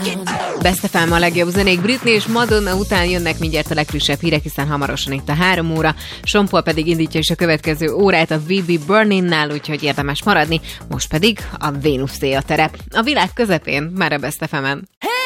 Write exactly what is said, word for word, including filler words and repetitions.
Best ef em a legjobb zenék, Britney és Madonna után jönnek mindjárt a legfrissebb hírek, hiszen hamarosan itt a három óra. Sean Paul pedig indítja is a következő órát a vé bé Burning-nál, úgyhogy érdemes maradni. Most pedig a Vénuszé a terep. A világ közepén, már a Best ef emen.